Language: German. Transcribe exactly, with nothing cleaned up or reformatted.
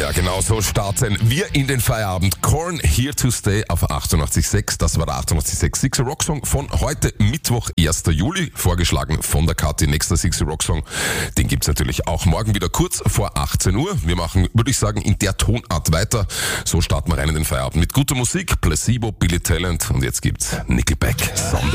Ja, genau so starten wir in den Feierabend. Korn, Here to Stay auf achtundachtzig Komma sechs. Das war der achtundachtzig Komma sechs Sixty Rock Song von heute Mittwoch, ersten Juli. Vorgeschlagen von der Kathi. Nächster Sixty Rock Song, den gibt's natürlich auch morgen wieder kurz vor achtzehn Uhr. Wir machen, würde ich sagen, in der Tonart weiter. So starten wir rein in den Feierabend mit guter Musik. Placebo, Billy Talent und jetzt gibt's Nickelback. Someday.